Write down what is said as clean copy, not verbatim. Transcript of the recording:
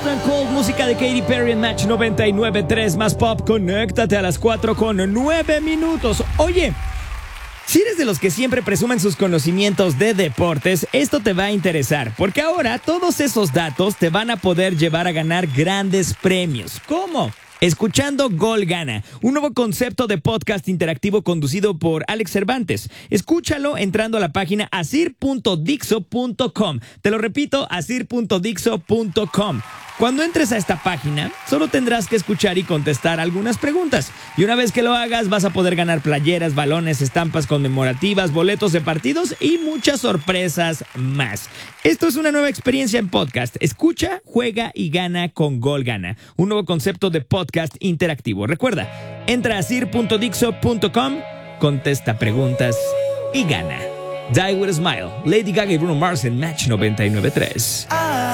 and Cold, música de Katy Perry en Match 99.3, más pop. Conéctate a las 4:09. Oye, si eres de los que siempre presumen sus conocimientos de deportes, esto te va a interesar, porque ahora todos esos datos te van a poder llevar a ganar grandes premios. ¿Cómo? Escuchando Gol Gana, un nuevo concepto de podcast interactivo conducido por Alex Cervantes. Escúchalo entrando a la página asir.dixo.com. Te lo repito, asir.dixo.com. Cuando entres a esta página, solo tendrás que escuchar y contestar algunas preguntas. Y una vez que lo hagas, vas a poder ganar playeras, balones, estampas conmemorativas, boletos de partidos y muchas sorpresas más. Esto es una nueva experiencia en podcast. Escucha, juega y gana con Gol Gana, un nuevo concepto de podcast interactivo. Recuerda, entra a asir.dixo.com, contesta preguntas y gana. Die with a Smile, Lady Gaga y Bruno Mars en Match 99.3.